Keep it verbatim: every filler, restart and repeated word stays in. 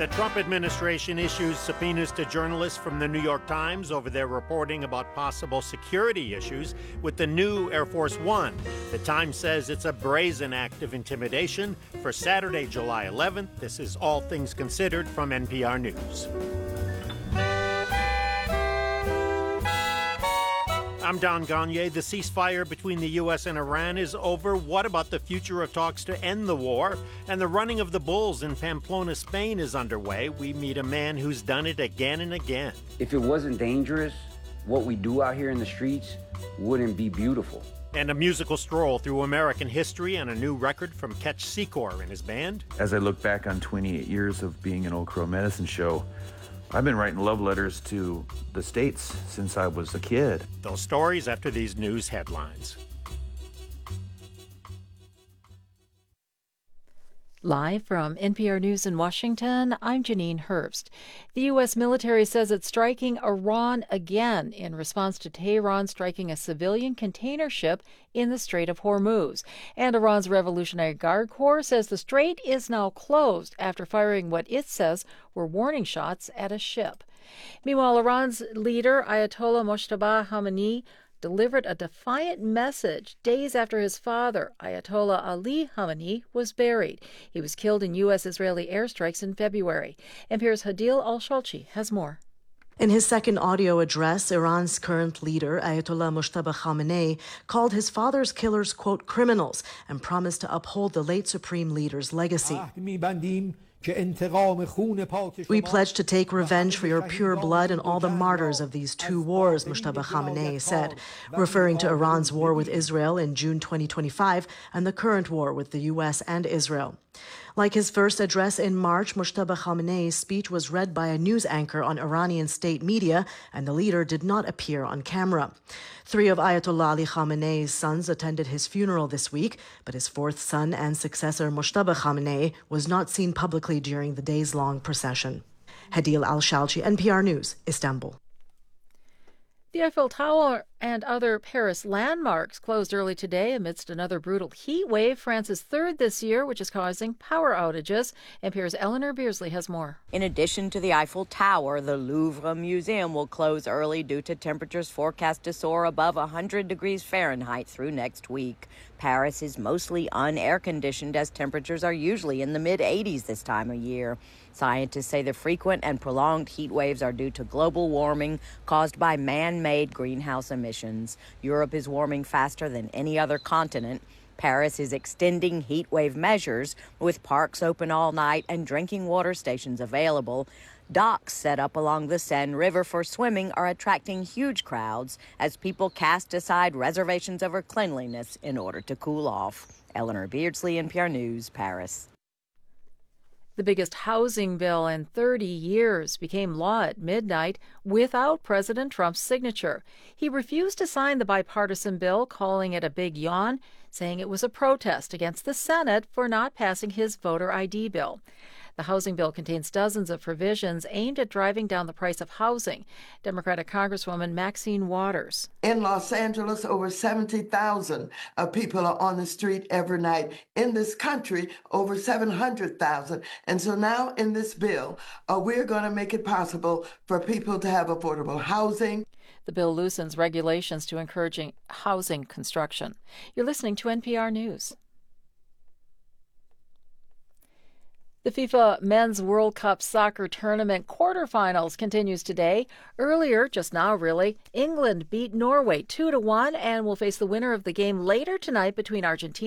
The Trump administration issues subpoenas to journalists from the New York Times over their reporting about possible security issues with the new Air Force One. The Times says it's a brazen act of intimidation. For Saturday, July eleventh, this is All Things Considered from N P R News. I'm Don Gagné. The ceasefire between the U S and Iran is over. What about the future of talks to end the war? And the running of the bulls in Pamplona, Spain is underway. We meet a man who's done it again and again. If it wasn't dangerous, what we do out here in the streets wouldn't be beautiful. And a musical stroll through American history and a new record from Ketch Secor and his band. As I look back on twenty-eight years of being an Old Crow Medicine Show, I've been writing love letters to the States since I was a kid. Those stories after these news headlines. Live from N P R News in Washington, I'm Janine Herbst. The U S military says it's striking Iran again in response to Tehran striking a civilian container ship in the Strait of Hormuz. And Iran's Revolutionary Guard Corps says the strait is now closed after firing what it says were warning shots at a ship. Meanwhile, Iran's leader, Ayatollah Mojtaba Khamenei, delivered a defiant message days after his father, Ayatollah Ali Khamenei, was buried. He was killed in U S-Israeli airstrikes in February. N P R's Hadil Al-Shalchi has more. In his second audio address, Iran's current leader, Ayatollah Mojtaba Khamenei, called his father's killers, quote, criminals, and promised to uphold the late supreme leader's legacy. We pledge to take revenge for your pure blood and all the martyrs of these two wars, Mojtaba Khamenei said, referring to Iran's war with Israel in June twenty twenty-five and the current war with the U S and Israel. Like his first address in March, Mojtaba Khamenei's speech was read by a news anchor on Iranian state media, and the leader did not appear on camera. Three of Ayatollah Ali Khamenei's sons attended his funeral this week, but his fourth son and successor, Mojtaba Khamenei, was not seen publicly during the days-long procession. Hadil Al-Shalchi, N P R News, Istanbul. The Eiffel Tower and other Paris landmarks closed early today amidst another brutal heat wave, France's third this year, which is causing power outages. N P R's Eleanor Beardsley has more. In addition to the Eiffel Tower, the Louvre Museum will close early due to temperatures forecast to soar above one hundred degrees Fahrenheit through next week. Paris is mostly un-air-conditioned as temperatures are usually in the mid eighties this time of year. Scientists say the frequent and prolonged heat waves are due to global warming caused by man-made greenhouse emissions. Europe is warming faster than any other continent. Paris is extending heat wave measures with parks open all night and drinking water stations available. Docks set up along the Seine River for swimming are attracting huge crowds as people cast aside reservations over cleanliness in order to cool off. Eleanor Beardsley, N P R News, Paris. The biggest housing bill in thirty years became law at midnight without President Trump's signature. He refused to sign the bipartisan bill, calling it a big yawn, saying it was a protest against the Senate for not passing his voter I D bill. The housing bill contains dozens of provisions aimed at driving down the price of housing. Democratic Congresswoman Maxine Waters. In Los Angeles, over seventy thousand uh, people are on the street every night. In this country, over seven hundred thousand. And so now in this bill, uh, we're going to make it possible for people to have affordable housing. The bill loosens regulations to encouraging housing construction. You're listening to N P R News. The FIFA Men's World Cup Soccer Tournament quarterfinals continues today. Earlier, just now really, England beat Norway two to one and will face the winner of the game later tonight between Argentina